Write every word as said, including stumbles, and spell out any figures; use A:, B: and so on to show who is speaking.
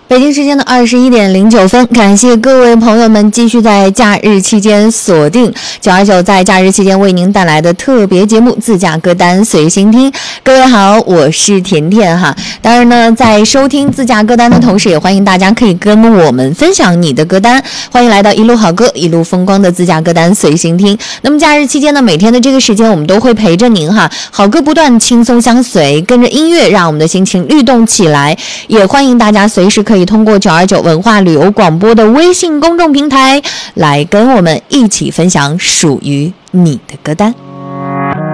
A: 北京时间的二十一点零九分，感谢各位朋友们继续在假日期间锁定九二九在假日期间为您带来的特别节目自驾歌单随心听。各位好，我是甜甜哈。当然呢，在收听自驾歌单的同时，也欢迎大家可以跟我们分享你的歌单。欢迎来到一路好歌一路风光的自驾歌单随心听。那么假日期间呢，每天的这个时间我们都会陪着您哈，好歌不断，轻松相随，跟着音乐让我们的心情律动起来。也欢迎大家随时可以可以通过九二九文化旅游广播的微信公众平台来跟我们一起分享属于你的歌单。